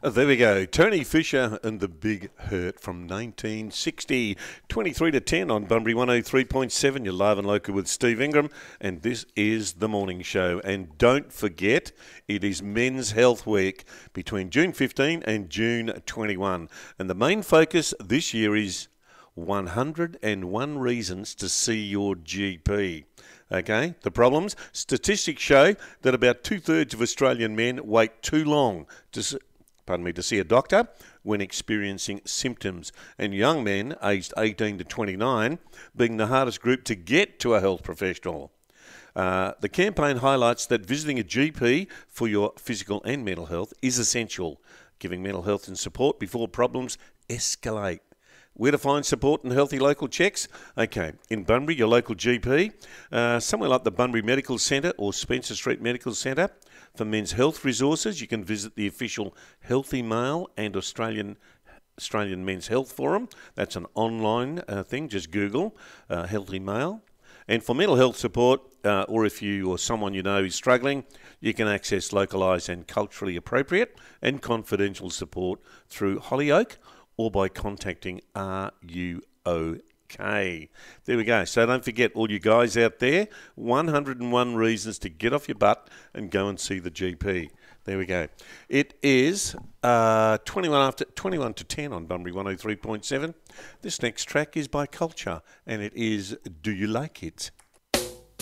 There we go. Tony Fisher and the Big Hurt from 1960. 23 to 10 on Bunbury 103.7. You're live and local with Steve Ingram. And this is The Morning Show. And don't forget, it is Men's Health Week between June 15 and June 21. And the main focus this year is 101 reasons to see your GP. Okay, the problems? Statistics show that about two-thirds of Australian men wait too long to see a doctor when experiencing symptoms, and young men aged 18 to 29 being the hardest group to get to a health professional. The campaign highlights that visiting a GP for your physical and mental health is essential, giving mental health and support before problems escalate. Where to find support and healthy local checks? Okay, in Bunbury, your local GP, somewhere like the Bunbury Medical Centre or Spencer Street Medical Centre. For men's health resources, you can visit the official Healthy Male and Australian Men's Health Forum. That's an online thing. Just Google Healthy Male. And for mental health support, or if you or someone you know is struggling, you can access localised and culturally appropriate and confidential support through Hollyoak or by contacting RUOK. There we go. So don't forget, all you guys out there, 101 reasons to get off your butt and go and see the GP. There we go. It is 21 to 10 on Bunbury 103.7. This next track is by Culture, and it is Do You Like It?